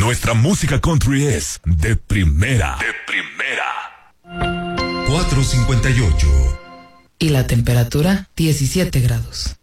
Nuestra música country es de primera. De primera. 4:58. Y la temperatura, 17 grados.